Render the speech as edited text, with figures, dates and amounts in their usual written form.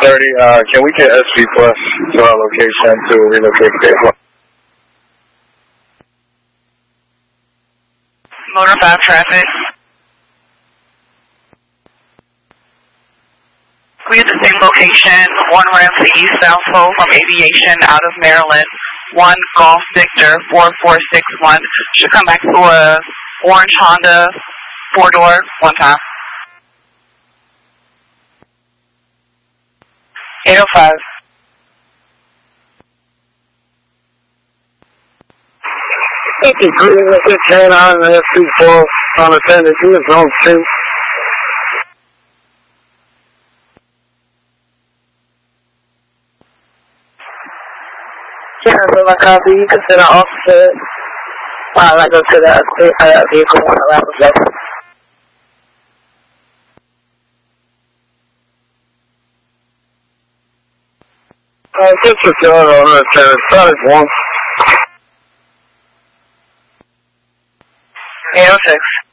30, can we get SV Plus to our location to relocate vehicle? Motor 5 traffic. We at the same location, 1 ramp to East South Pole from Aviation out of Maryland, 1 Golf Victor 4461. Should come back to a orange Honda 4-door, 1 time. 805. Thank you, Green. 15 on the SV4 on the 10 is zone 2. Yeah, so my copy, you can send an officer while I go to the vehicle on the lap of that. Just for the other on the 10, status 1. 806.